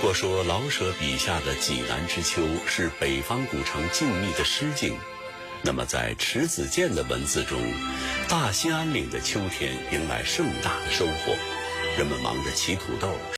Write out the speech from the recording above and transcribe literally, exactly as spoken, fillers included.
果说老舍笔下的济南之秋是北方古城静谧的诗境，那么在迟子建的文字中，大兴安岭的秋天迎来盛大的收获，人们忙着骑土豆、